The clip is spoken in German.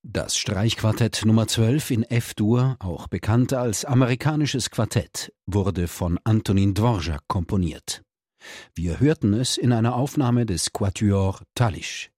Das Streichquartett Nummer 12 in F-Dur, auch bekannt als amerikanisches Quartett, wurde von Antonín Dvořák komponiert. Wir hörten es in einer Aufnahme des Quatuor Talis.